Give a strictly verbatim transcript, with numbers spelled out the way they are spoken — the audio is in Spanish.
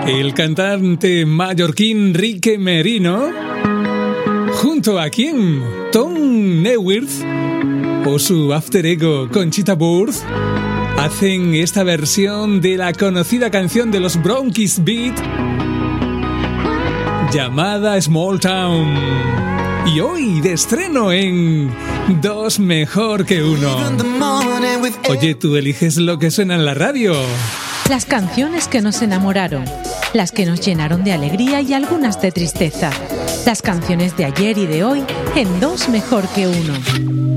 El cantante mallorquín Rique Merino, junto a quien Tom Neuwirth o su after ego Conchita Wurst, hacen esta versión de la conocida canción de los Bronx Beat llamada Small Town. Y hoy de estreno en Dos Mejor que Uno. Oye, tú eliges lo que suena en la radio. Las canciones que nos enamoraron, las que nos llenaron de alegría y algunas de tristeza. Las canciones de ayer y de hoy en Dos Mejor que Uno.